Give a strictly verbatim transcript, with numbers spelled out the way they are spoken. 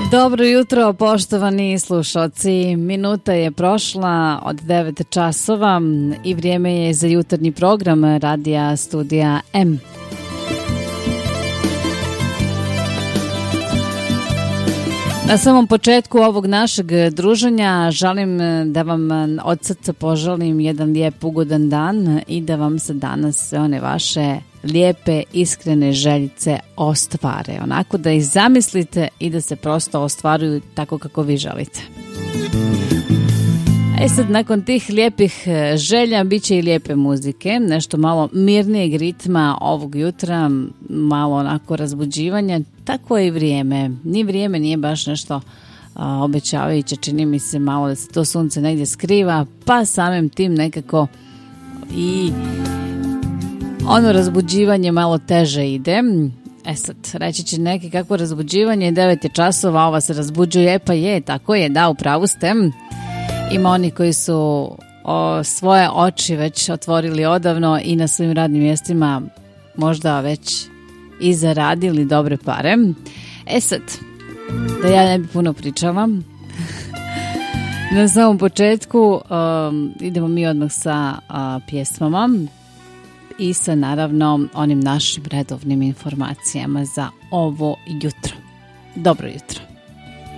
Dobro jutro, poštovani slušalci. Minuta je prošla od devet časova i vrijeme je za jutarnji program Radija Studija M. Na samom početku ovog našeg druženja želim da vam od srca poželim jedan lijep ugodan dan i da vam se danas sve one vaše lijepe, iskrene željice ostvare. Onako da ih zamislite i da se prosto ostvaruju tako kako vi želite. E sad, nakon tih lijepih želja bit će i lijepe muzike, nešto malo mirnijeg ritma ovog jutra, malo onako razbuđivanja, tako je i vrijeme. Ni vrijeme nije baš nešto a, obećavajuće, čini mi se malo da se to sunce negdje skriva, pa samim tim nekako i ono razbuđivanje malo teže ide. E sad, reći će neki kako razbuđivanje, devet je časova, ova se razbuđuje, pa je, tako je, da, upravu ste. Ima oni koji su o, svoje oči već otvorili odavno i na svojim radnim mjestima možda već i zaradili dobre pare. E sad, da ja ne bi puno pričala, na samom početku um, idemo mi odmah sa uh, pjesmama i sa naravno onim našim redovnim informacijama za ovo jutro. Dobro jutro.